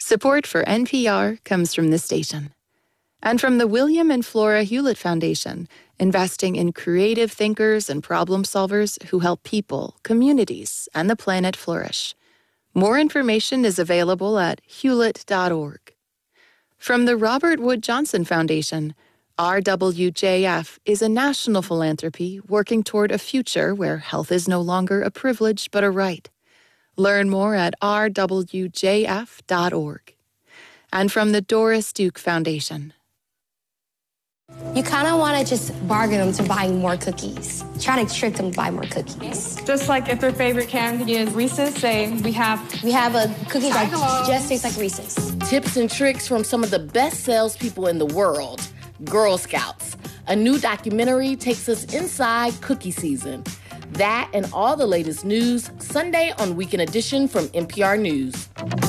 Support for NPR comes from this station. And from the William and Flora Hewlett Foundation, investing in creative thinkers and problem solvers who help people, communities, and the planet flourish. More information is available at hewlett.org. From the Robert Wood Johnson Foundation, RWJF is a national philanthropy working toward a future where health is no longer a privilege but a right. Learn more at rwjf.org. And from the Doris Duke Foundation. You kind of want to just bargain them to buying more cookies. Try to trick them to buy more cookies. Just like if their favorite candy is Reese's, say we have a cookie that just tastes like Reese's. Tips and tricks from some of the best salespeople in the world. Girl Scouts. A new documentary takes us inside cookie season. That and all the latest news, Sunday on Weekend Edition from NPR News.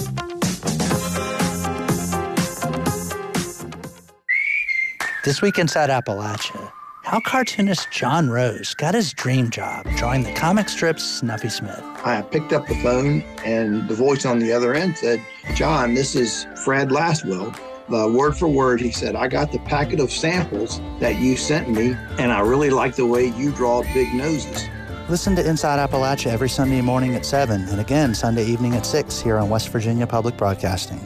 This week inside Appalachia, how cartoonist John Rose got his dream job drawing the comic strips Snuffy Smith. I picked up the phone and the voice on the other end said, "John, this is Fred Lastwell." Word for word, he said, "I got the packet of samples that you sent me, and I really like the way you draw big noses." Listen to Inside Appalachia every Sunday morning at 7 and again Sunday evening at 6 here on West Virginia Public Broadcasting.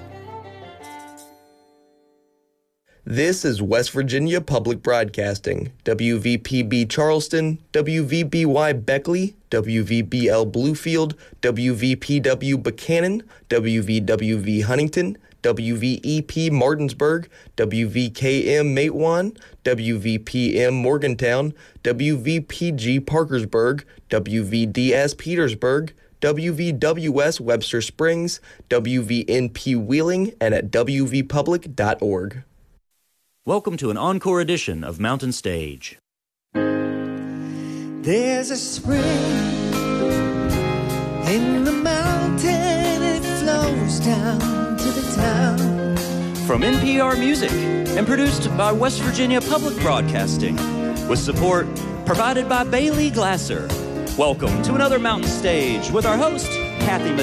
This is West Virginia Public Broadcasting, WVPB Charleston, WVBY Beckley, WVBL Bluefield, WVPW Buchanan, WVWV Huntington, WVEP Martinsburg, WVKM Matewan, WVPM Morgantown, WVPG Parkersburg, WVDS Petersburg, WVWS Webster Springs, WVNP Wheeling, and at wvpublic.org. Welcome to an encore edition of Mountain Stage. There's a spring in the mountain, it flows down to the town. From NPR Music and produced by West Virginia Public Broadcasting, with support provided by Bailey Glasser. Welcome to another Mountain Stage with our host, Kathy